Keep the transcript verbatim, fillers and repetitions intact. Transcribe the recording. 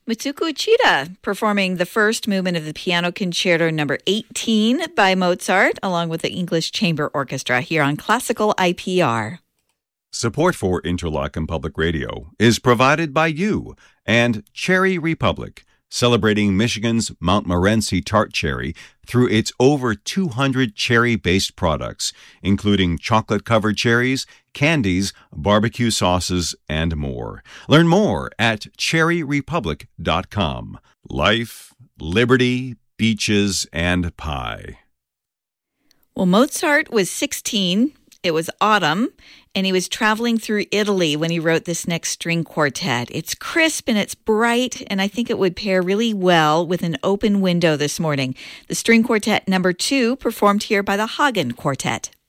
Mutsuko Uchida performing the first movement of the Piano Concerto number eighteen by Mozart, along with the English Chamber Orchestra here on Classical I P R. Support for Interlochen Public Radio is provided by you and Cherry Republic, celebrating Michigan's Montmorency tart cherry through its over two hundred cherry-based products, including chocolate-covered cherries, candies, barbecue sauces, and more. Learn more at cherry republic dot com. Life, liberty, beaches, and pie. Well, Mozart was sixteen. It was autumn, and he was traveling through Italy when he wrote this next string quartet. It's crisp and it's bright, and I think it would pair really well with an open window this morning. The string quartet number two, performed here by the Hagen Quartet.